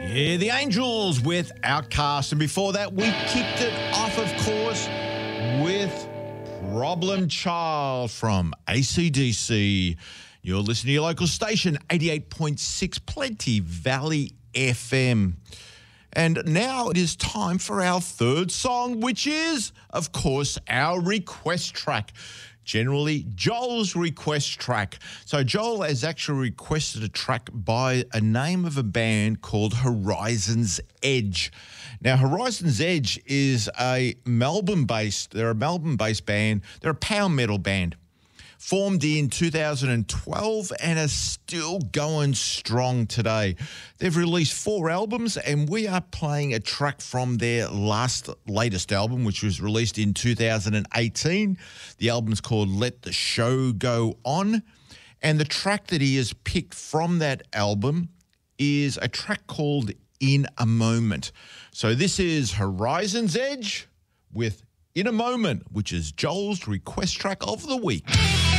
Yeah, the Angels with Outcast. And before that, we kicked it off, of course, with Problem Child from AC/DC. You're listening to your local station, 88.6 Plenty Valley FM. And now it is time for our third song, which is, of course, our request track. Generally, Joel's request track. So Joel has actually requested a track by a name of a band called Horizon's Edge. Now, Horizon's Edge is they're a Melbourne-based band. They're a power metal band. Formed in 2012 and are still going strong today. They've released 4 albums, and we are playing a track from their latest album, which was released in 2018. The album's called Let the Show Go On. And the track that he has picked from that album is a track called In a Moment. So this is Horizon's Edge with In a Moment, which is Joel's request track of the week.